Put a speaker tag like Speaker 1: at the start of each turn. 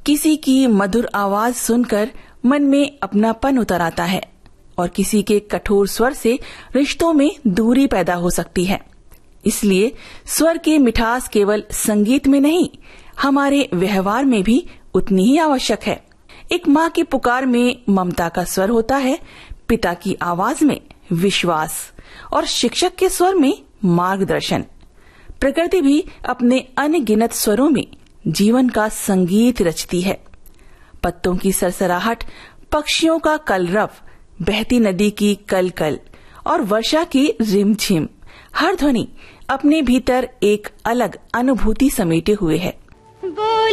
Speaker 1: किसी की मधुर आवाज सुनकर मन में अपनापन उतर आता है और किसी के कठोर स्वर से रिश्तों में दूरी पैदा हो सकती है। इसलिए स्वर की मिठास केवल संगीत में नहीं, हमारे व्यवहार में भी उतनी ही आवश्यक है। एक माँ की पुकार में ममता का स्वर होता है, पिता की आवाज में विश्वास और शिक्षक के स्वर में मार्गदर्शन। प्रकृति भी अपने अनगिनत स्वरों में जीवन का संगीत रचती है। पत्तों की सरसराहट, पक्षियों का कलरव, बहती नदी की कलकल और वर्षा की रिमझिम, हर ध्वनि अपने भीतर एक अलग अनुभूति समेटे हुए है।